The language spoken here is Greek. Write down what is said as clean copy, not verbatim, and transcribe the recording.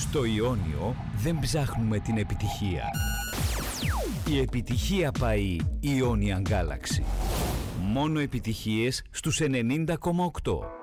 Στο Ιόνιο δεν ψάχνουμε την επιτυχία. Η επιτυχία πάει Ionian Galaxy. Μόνο επιτυχίες στους 90,8.